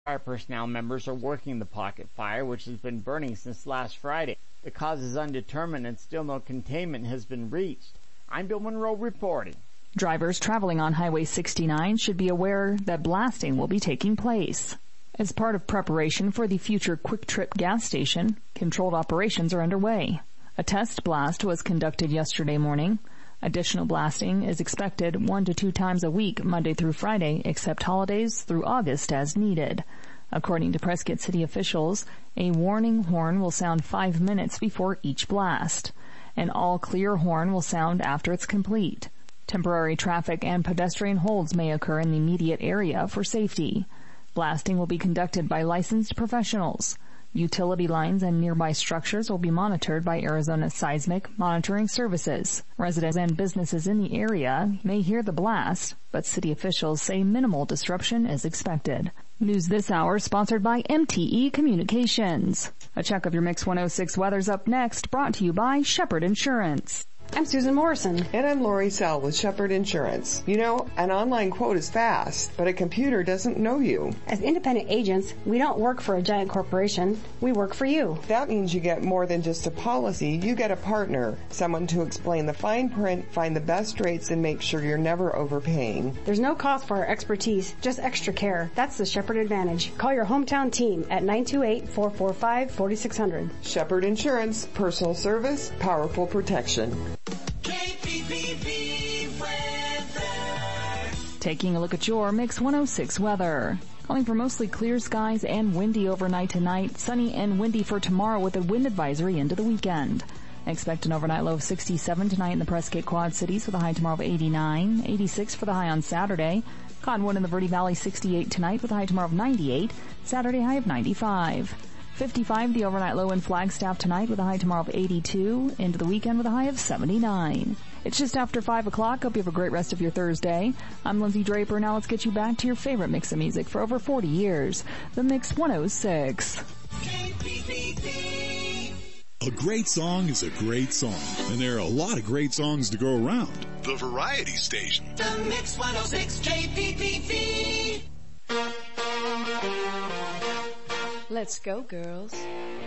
Fire personnel members are working the pocket fire, which has been burning since last Friday. The cause is undetermined and still no containment has been reached. I'm Bill Monroe reporting. Drivers traveling on Highway 69 should be aware that blasting will be taking place. As part of preparation for the future Quick Trip gas station, controlled operations are underway. A test blast was conducted yesterday morning. Additional blasting is expected 1 to 2 times a week, Monday through Friday, except holidays through August as needed. According to Prescott City officials, a warning horn will sound 5 minutes before each blast. An all-clear horn will sound after it's complete. Temporary traffic and pedestrian holds may occur in the immediate area for safety. Blasting will be conducted by licensed professionals. Utility lines and nearby structures will be monitored by Arizona Seismic Monitoring Services. Residents and businesses in the area may hear the blast, but city officials say minimal disruption is expected. News this hour sponsored by MTE Communications. A check of your Mix 106 weather's up next, brought to you by Shepherd Insurance. I'm Susan Morrison. And I'm Lori Sell with Shepherd Insurance. You know, an online quote is fast, but a computer doesn't know you. As independent agents, we don't work for a giant corporation. We work for you. That means you get more than just a policy. You get a partner, someone to explain the fine print, find the best rates, and make sure you're never overpaying. There's no cost for our expertise, just extra care. That's the Shepherd Advantage. Call your hometown team at 928-445-4600. Shepherd Insurance, personal service, powerful protection. KPPV weather. Taking a look at your Mix 106 weather. Calling for mostly clear skies and windy overnight tonight. Sunny and windy for tomorrow with a wind advisory into the weekend. Expect an overnight low of 67 tonight in the Prescott Quad Cities with a high tomorrow of 89. 86 for the high on Saturday. Cottonwood in the Verde Valley 68 tonight with a high tomorrow of 98. Saturday high of 95. 55 the overnight low in Flagstaff tonight with a high tomorrow of 82. Into the weekend with a high of 79. It's just after 5 o'clock. Hope you have a great rest of your Thursday. I'm Lindsay Draper. Now let's get you back to your favorite mix of music for over 40 years. The Mix 106. KPPV. A great song is a great song, and there are a lot of great songs to go around. The Variety Station. The Mix 106 KPPV. Let's go, girls.